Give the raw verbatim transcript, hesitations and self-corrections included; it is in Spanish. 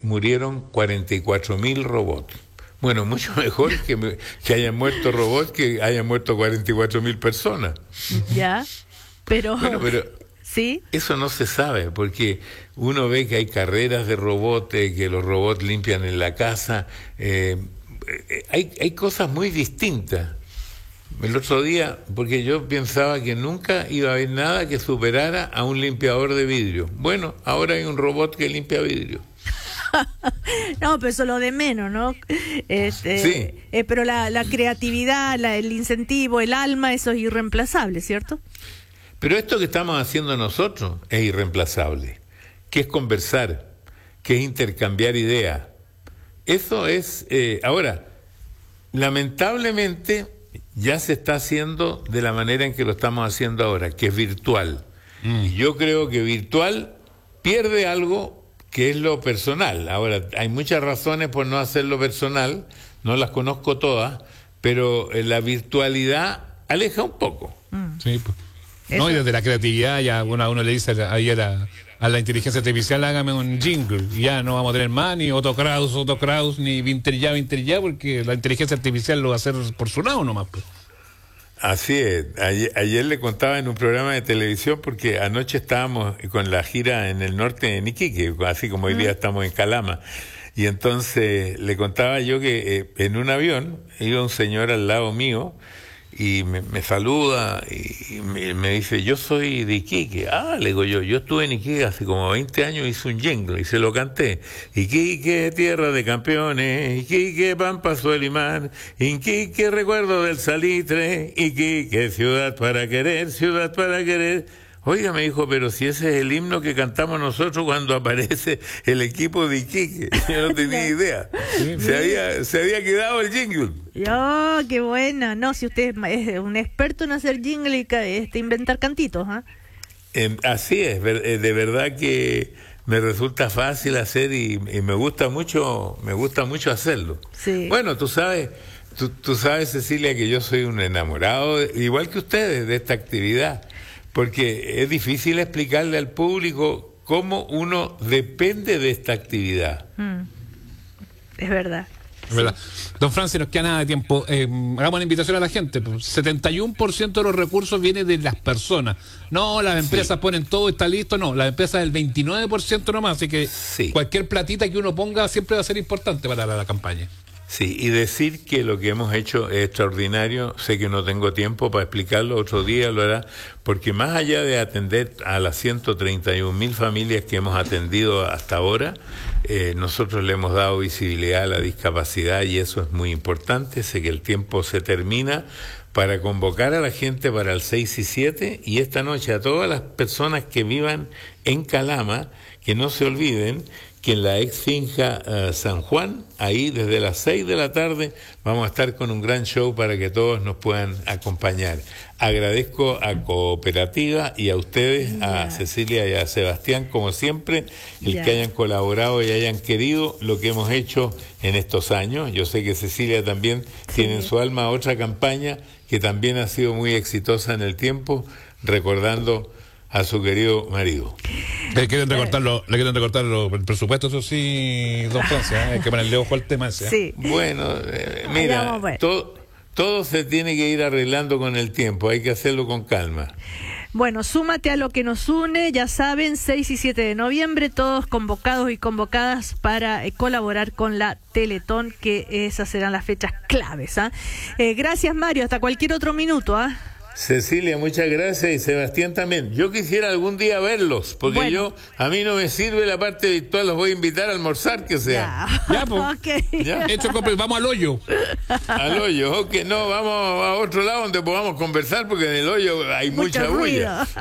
murieron cuarenta y cuatro mil robots. Bueno, mucho mejor que, me, que hayan muerto robots que hayan muerto cuarenta y cuatro mil personas. Ya, pero... Bueno, pero ¿sí? Eso no se sabe, porque uno ve que hay carreras de robots, que los robots limpian en la casa. Eh, hay, hay cosas muy distintas. El otro día, porque yo pensaba que nunca iba a haber nada que superara a un limpiador de vidrio. Bueno, ahora hay un robot que limpia vidrio. No, pero eso es lo de menos, ¿no? Este, sí. Eh, pero la, la creatividad, la, el incentivo, el alma, eso es irreemplazable, ¿cierto? Pero esto que estamos haciendo nosotros es irreemplazable, que es conversar, que es intercambiar ideas. Eso es... Eh, ahora, lamentablemente, ya se está haciendo de la manera en que lo estamos haciendo ahora, que es virtual. Mm. Y yo creo que virtual pierde algo que es lo personal. Ahora, hay muchas razones por no hacerlo personal, no las conozco todas, pero la virtualidad aleja un poco. Mm. Sí, pues. No, y desde la creatividad ya bueno, a uno le dice ahí a la, a la inteligencia artificial, hágame un jingle, y ya no vamos a tener más ni Otto Kraus, Otto Kraus, ni Vinter ya, Vinter ya, porque la inteligencia artificial lo va a hacer por su lado nomás, pues. Así es. Ayer, ayer le contaba en un programa de televisión, porque anoche estábamos con la gira en el norte en Iquique, así como hoy día estamos en Calama, y entonces le contaba yo que eh, en un avión iba un señor al lado mío y me, me saluda y me, me dice, yo soy de Iquique. Ah, le digo yo, yo estuve en Iquique hace como veinte años, hice un jingle y se lo canté. Iquique, tierra de campeones, Iquique, pampa, suelo y mar, Iquique, recuerdo del salitre, Iquique, ciudad para querer, ciudad para querer. Oiga, me dijo, pero si ese es el himno que cantamos nosotros cuando aparece el equipo de Iquique. Yo no tenía idea. Se había, se había quedado el jingle. ¡Oh, qué bueno! No, si usted es un experto en hacer jingle y este, inventar cantitos, ¿ah? ¿eh? Eh, así es, de verdad que me resulta fácil hacer y, y me gusta mucho, me gusta mucho hacerlo. Sí. Bueno, tú sabes, tú, tú sabes, Cecilia, que yo soy un enamorado, igual que ustedes, de esta actividad. Porque es difícil explicarle al público cómo uno depende de esta actividad. Mm. Es verdad. Es verdad. Sí. Don Francis, nos queda nada de tiempo. Eh, hagamos una invitación a la gente. setenta y uno por ciento de los recursos viene de las personas. No, las empresas sí. ponen todo, está listo. No, las empresas el veintinueve por ciento nomás. Así que sí. cualquier platita que uno ponga siempre va a ser importante para la, la campaña. Sí, y decir que lo que hemos hecho es extraordinario. Sé que no tengo tiempo para explicarlo, otro día lo hará, porque más allá de atender a las ciento treinta y un mil familias que hemos atendido hasta ahora, eh, nosotros le hemos dado visibilidad a la discapacidad y eso es muy importante. Sé que el tiempo se termina para convocar a la gente para el seis y siete y esta noche a todas las personas que vivan en Calama, que no se olviden que en la ex finca uh, San Juan, ahí desde las seis de la tarde, vamos a estar con un gran show para que todos nos puedan acompañar. Agradezco a Cooperativa y a ustedes, yeah. a Cecilia y a Sebastián, como siempre, el yeah. que hayan colaborado y hayan querido lo que hemos hecho en estos años. Yo sé que Cecilia también sí. tiene en su alma otra campaña que también ha sido muy exitosa en el tiempo, recordando a su querido marido. Le quieren recortarlo, le quieren recortarlo el presupuesto, eso sí, don Francia, ¿eh? Hay que ponerle ojo al tema ese. ¿eh? Sí. Bueno, eh, mira, todo, todo se tiene que ir arreglando con el tiempo, hay que hacerlo con calma. Bueno, súmate a lo que nos une, ya saben, seis y siete de noviembre, todos convocados y convocadas para eh, colaborar con la Teletón, que esas serán las fechas claves. ¿eh? Eh, gracias, Mario, hasta cualquier otro minuto. ¿ah? ¿eh? Cecilia, muchas gracias, y Sebastián también. Yo quisiera algún día verlos, porque bueno. yo, a mí no me sirve la parte virtual, los voy a invitar a almorzar, que sea. Ya, ya pues. Okay. ¿Ya? Hecho, vamos al hoyo. Al hoyo, ok, no, vamos a otro lado donde podamos conversar, porque en el hoyo hay mucha, mucha bulla.